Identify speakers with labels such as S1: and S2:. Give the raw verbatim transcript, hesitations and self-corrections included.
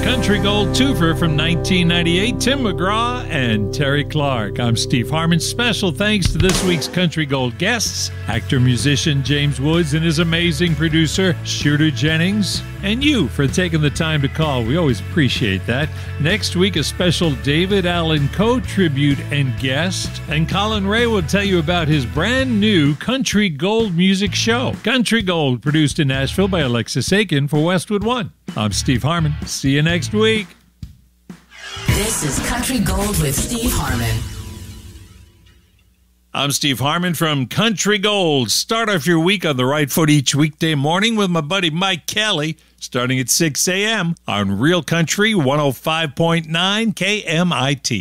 S1: Country Gold twofer from nineteen ninety-eight, Tim McGraw and Terry Clark. I'm Steve Harmon. Special thanks to this week's Country Gold guests, actor-musician James Woods and his amazing producer, Shooter Jennings, and you for taking the time to call. We always appreciate that. Next week, a special David Allan Coe tribute and guest, and Colin Ray will tell you about his brand new Country Gold music show. Country Gold, produced in Nashville by Alexis Aiken for Westwood One. I'm Steve Harmon. See you next week.
S2: This is Country Gold with Steve Harmon.
S1: I'm Steve Harmon from Country Gold. Start off your week on the right foot each weekday morning with my buddy Mike Kelly, starting at six a.m. on Real Country one oh five point nine K M I T.